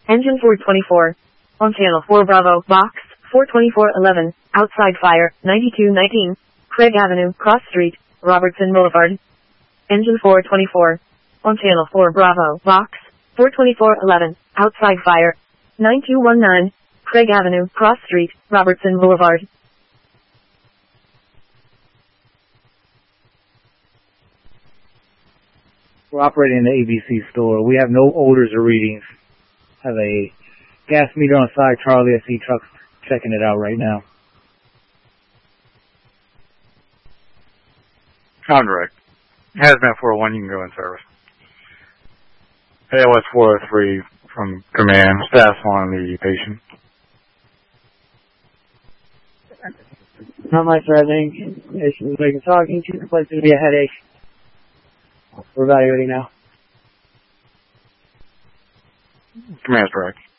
Engine 424. On channel 4 Bravo, box 42411, outside fire, 9219, Craig Avenue, Cross Street, Robertson Boulevard. Engine 424. On channel 4 Bravo, box 42411, outside fire, 9219, Craig Avenue, Cross Street, Robertson Boulevard. We're operating the ABC store. We have no odors or readings. Have a gas meter on side, Charlie. I see trucks checking it out right now. On direct. Hazmat 401, you can go in service. AOS 403 from command. Staff on the patient. Not much, I think. Patient is making talking. She's likely to be a headache. We're evaluating now. Command's direct.